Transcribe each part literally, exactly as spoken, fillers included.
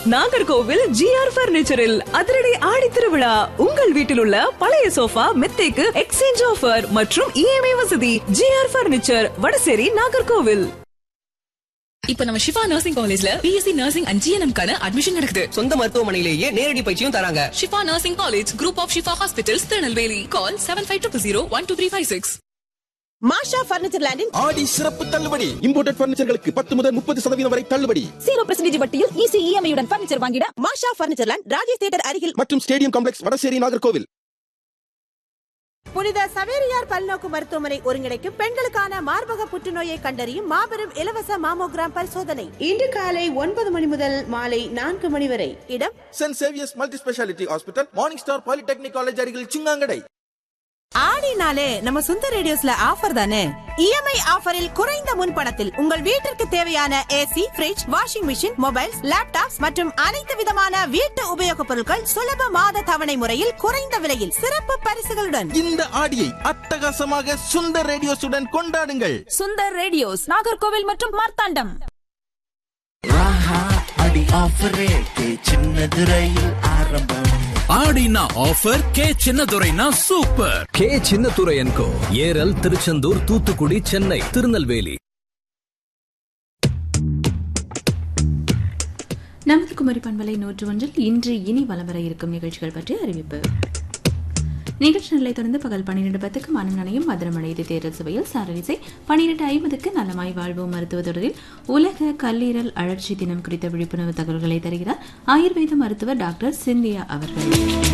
Nagercoil GR பர்னிச்சரில் அதிரடி ஆடி திருவிழா. உங்கள் வீட்டில் உள்ள பழைய சோஃபா மெத்தைக்கு எக்ஸ்சேஞ்ச் ஆஃபர் மற்றும் இஎம்ஐ வசதி. GR furniture, Vadasery, Nagercoil. இப்ப நம்ம ஷிஃபா நர்சிங் காலேஜ்ல பிஎஸ்சி நர்சிங் அண்ட் ஜிஎன்எம் கான அட்மிஷன் நடக்குது. சொந்த மருத்துவமனையிலேயே நேரடி பயிற்சியும் தராங்க. Shifa nursing college, group of Shifa hospitals, Tirunelveli. Call seven five two zero one two three five six. Masha furniture லேண்டின் ஆடி சிறப்பு தள்ளுபடி. இம்போர்ட்டட் பர்னிச்சர்களுக்கு பத்து முதல் முப்பது சதவீதம் வரை தள்ளுபடி. ஜீரோ பர்சன்டேஜ் வட்டியில் ஈஸி இஎம்ஐயுடன் பர்னிச்சர் வாங்கிட மாஷா பர்னிச்சர் லேண்ட், ராஜேஷ் தியேட்டர் அருகில் மற்றும் ஸ்டேடியம் காம்ப்ளெக்ஸ், வடசேரி, நாகர்கோவில். புனித சவேரியார் பல்நோக்கு மருத்துவமனை ஒருங்கிணைக்கும் பெண்களுக்கான மார்பக புற்றுநோயை கண்டறியும் மாபெரும் இலவச மாமோகிராம் பரிசோதனை இன்று காலை ஒன்பது மணி முதல் மாலை நான்கு மணி வரை. இடம் send Xavier's multi speciality hospital, morning star polytechnic college அருகில், சிங்காங்கடை. ஆடினாலே நம்ம சொந்த ரேடியோஸ்ல ஆஃபர் தானே. இஎம்ஐ ஆஃபரில் குறைந்த முன்பணத்தில் உங்கள் வீட்டிற்கு தேவையான AC, fridge, washing machine, mobiles, laptops மற்றும் அனைத்து விதமான வீட்டு உபயோகப் பொருட்கள் சுலப மாத தவணை முறையில் குறைந்த விலையில் சிறப்பு பரிசுகளுடன் இந்த ஆடியை அட்டகாசமாக சுந்தர் ரேடியோஸுடன் கொண்டாடுங்கள். சுந்தர் ரேடியோஸ், நாகர்கோவில் மற்றும் மார்த்தாண்டம். அடி ஆஃபரே சின்னதுரையில் ஆரம்பம். ஆடினா offer K சின்னதுரைனா super. K Chinnadurai என்கோ ஏரல், திருச்செந்தூர், தூத்துக்குடி, சென்னை, திருநெல்வேலி. நமது குமரி பண்பலை நூற்று ஒன்றில் இன்று இனி வலம் வர இருக்கும் நிகழ்ச்சிகள் பற்றி அறிவிப்பு. நிகழ்ச்சி நிலை தொடர்ந்து பகல் பன்னிரண்டு பத்துக்கு மனம் நனையும் மதுரமடை தேர்தல் சபையில் சாரரிசை, பன்னிரண்டு ஐம்பதுக்கு நலமாய் வாழ்வோம் மருத்துவ தொடரில் உலக கல்லீரல் அழற்சி தினம் குறித்த விழிப்புணர்வு தகவல்களை தருகிறார் ஆயுர்வேத மருத்துவர் டாக்டர் சிந்தியா அவர்கள்.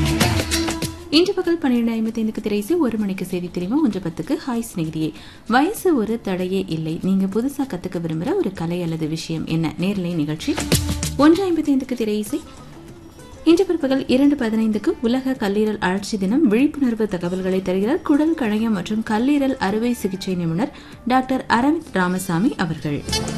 இன்று பகல் பன்னிரண்டு ஐம்பத்தி ஐந்துக்கு திரைசி, ஒரு மணிக்கு செய்தி தெரியுமா, ஒன்று பத்துக்கு ஹாய் ஸ்நேகிதியே, வயசு ஒரு தடையே இல்லை, நீங்க புதுசா கத்துக்க விரும்புற ஒரு கலை அல்லது விஷயம் என்ன, நேரலை நிகழ்ச்சி. ஒன்று ஐம்பத்தி ஐந்துக்கு திரையிசை. இன்று பிற்பகல் இரண்டு பதினைந்துக்கு உலக கல்லீரல் அழற்சி தினம் விழிப்புணர்வு தகவல்களை தருகிறார் குடல், கணையம் மற்றும் கல்லீரல் அறுவை சிகிச்சை நிபுணர் டாக்டர் அரவிந்த் ராமசாமி அவர்கள்.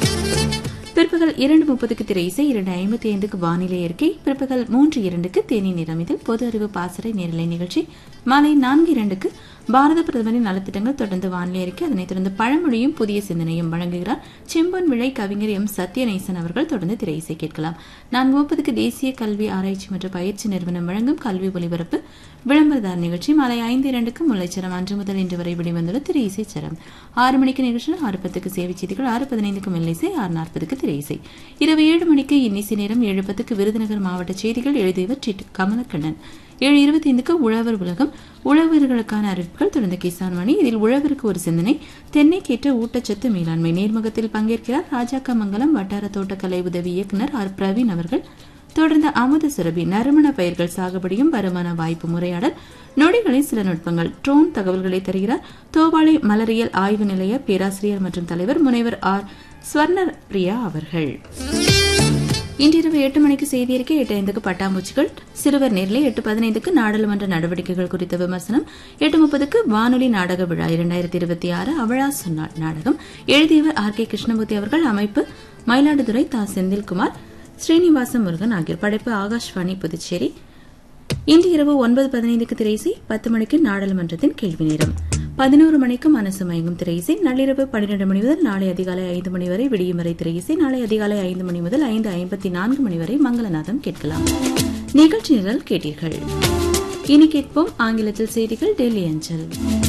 பிற்பகல் இரண்டு முப்பதுக்கு திரையிசை, இரண்டு ஐம்பத்தி ஐந்துக்கு வானிலை அறிக்கை, பிற்பகல் மூன்று இரண்டுக்கு தேனி நிறம், இதில் பொது அறிவு பாசறை நேரலை நிகழ்ச்சி. மாலை நான்கு இரண்டுக்கு பாரத பிரதமரின் நலத்திட்டங்கள், தொடர்ந்து வானிலை அறிக்கை. அதனைத் தொடர்ந்து பழமொழியும் புதிய சிந்தனையும் வழங்குகிறார் செம்பொன் விளை கவிஞர் எம் சத்யநேசன் அவர்கள். தொடர்ந்து திரையிசை கேட்கலாம். நான்கு முப்பதுக்கு தேசிய கல்வி ஆராய்ச்சி மற்றும் பயிற்சி நிறுவனம் வழங்கும் கல்வி ஒலிபரப்பு விளம்பரதார் நிகழ்ச்சி. மாலை ஐந்து இரண்டுக்கு முல்லைச்சரம், அன்று முதல் இன்று வரை வெளிவந்துள்ள திரையிசை சரம். ஆறு மணிக்கு நிகழ்ச்சியில் ஆறு பத்துக்கு சேவை செய்திகள், ஆறு பதினைந்துக்கு மெல்லிசை, ஆறு நாற்பதுக்கு திரையிசை. இரவு ஏழு மணிக்கு இன்னிசை நேரம், ஏழு பத்துக்கு விருதுநகர் மாவட்ட செய்திகள், எழுதியவர் டி கமலக்கண்ணன். ஏழு இருபத்தி ஐந்துக்கு உழவர் உலகம், உழவர்களுக்கான அறிவிப்புகள். தொடர்ந்து கிசான் வாணி, இதில் உழவருக்கு ஒரு சிந்தனை, தென்னைக்கேற்ற ஊட்டச்சத்து மேலாண்மை, நேர்முகத்தில் பங்கேற்கிறார் ராஜாக்கமங்கலம் வட்டார தோட்டக்கலை உதவி இயக்குநர் ஆர் பிரவீன் அவர்கள். தொடர்ந்து அமுத சுரபி, நறுமண பயிர்கள் சாகுபடியும் வருமான வாய்ப்பு முறையாடல், நொடிகளில் சில நுட்பங்கள், ட்ரோன் தகவல்களை தருகிறார் தோவாளை மலரியல் ஆய்வு நிலைய பேராசிரியர் மற்றும் தலைவர் முனைவர் ஆர் ஸ்வர்ண பிரியா அவர்கள். இன்றிரவு எட்டு மணிக்கு செய்தி அறிக்கை, எட்டு ஐந்துக்கு பட்டாம்பூச்சிகள் சிறுவர் நேர்லை, எட்டு பதினைந்துக்கு நாடாளுமன்ற நடவடிக்கைகள் குறித்த விமர்சனம், எட்டு முப்பதுக்கு வானொலி நாடக விழா இரண்டாயிரத்தி இருபத்தி ஆறு அவளா சொன்னாள் நாடகம். எழுதியவர் ஆர் கே கிருஷ்ணமூர்த்தி அவர்கள். அமைப்பு மயிலாடுதுறை தா செந்தில்குமார், ஸ்ரீனிவாச முருகன் ஆகியோர். படைப்பு ஆகாஷ்வாணி புதுச்சேரி. இன்று இரவு ஒன்பது பதினைந்துக்கு திரைசி, பத்து மணிக்கு நாடாளுமன்றத்தின் கேள்வி நேரம், பதினோரு மணிக்கு மனசு மயங்கும் திரையிசை. நள்ளிரவு பன்னிரண்டு மணி முதல் நாளை அதிகாலை ஐந்து மணி வரை விடியும் வரை திரையிசை. நாளை அதிகாலை ஐந்து மணி முதல் ஐந்து ஐம்பத்தி நான்கு மணி வரை மங்களநாதம் கேட்கலாம். நிகழ்ச்சி நிரல் கேட்டீர்கள். இனி கேட்போம் ஆங்கிலத்தில் செய்திகள், டெல்லி அஞ்சல்.